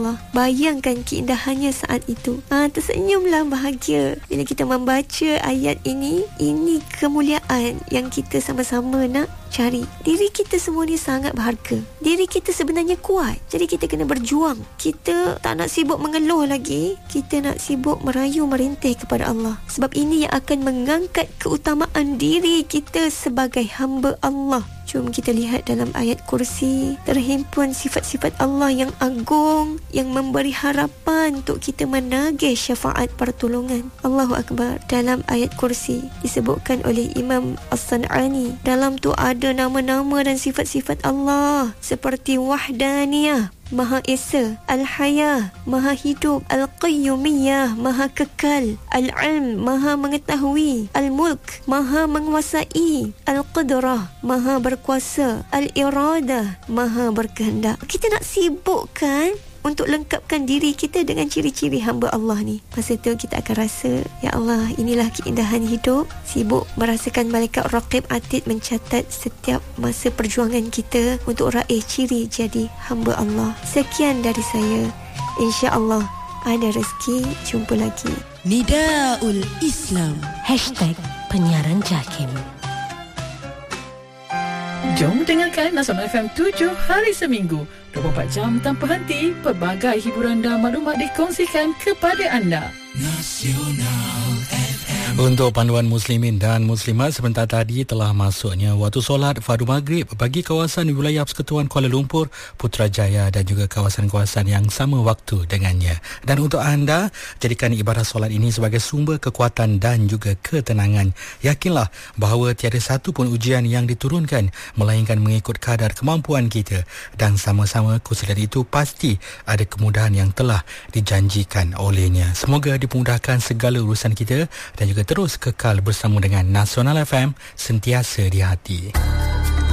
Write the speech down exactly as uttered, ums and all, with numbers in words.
Allah. Bayangkan keindahannya saat itu. Ah, tersenyumlah bahagia bila kita membaca ayat ini. Ini kemuliaan yang kita sama-sama nak cari. Diri kita semua ni sangat berharga. Diri kita sebenarnya kuat. Jadi kita kena berjuang. Kita tak nak sibuk mengeluh lagi. Kita nak sibuk merayu merintih kepada Allah. Sebab ini yang akan mengangkat keutamaan diri kita sebagai hamba Allah. Jom kita lihat dalam ayat kursi, terhimpun sifat-sifat Allah yang agung, yang memberi harapan untuk kita menagih syafaat pertolongan. Allahu Akbar. Dalam ayat kursi disebutkan oleh Imam As-San'ani, dalam tu ada nama-nama dan sifat-sifat Allah seperti Wahdaniyah, Maha Esa, Al-Haya, Maha Hidup, Al-Qayyumiyah, Maha Kekal, Al-Ilm, Maha Mengetahui, Al-Mulk, Maha Menguasai, Al-Qadrah, Maha Berkuasa, Al-Iradah, Maha Berkehendak. Kita nak sibuk kan untuk lengkapkan diri kita dengan ciri-ciri hamba Allah ni. Masa tu kita akan rasa, ya Allah, inilah keindahan hidup. Sibuk merasakan malaikat raqib atid mencatat setiap masa perjuangan kita untuk raih ciri jadi hamba Allah. Sekian dari saya. InsyaAllah ada rezeki, jumpa lagi. Nidaul Islam Hashtag Penyiaran Jakim. Jom dengarkan Nasional F M tujuh hari seminggu, dua puluh empat jam tanpa henti. Pelbagai hiburan dan maklumat dikongsikan kepada anda. Nasional F M. Untuk panduan muslimin dan muslimat, sebentar tadi telah masuknya waktu solat fardu maghrib bagi kawasan wilayah Persekutuan Kuala Lumpur, Putrajaya dan juga kawasan-kawasan yang sama waktu dengannya. Dan untuk anda, jadikan ibadah solat ini sebagai sumber kekuatan dan juga ketenangan. Yakinlah bahawa tiada satu pun ujian yang diturunkan melainkan mengikut kadar kemampuan kita, dan sama-sama kesulitan itu pasti ada kemudahan yang telah dijanjikan olehnya. Semoga dimudahkan segala urusan kita dan juga terus kekal bersama dengan Nasional F M, sentiasa di hati.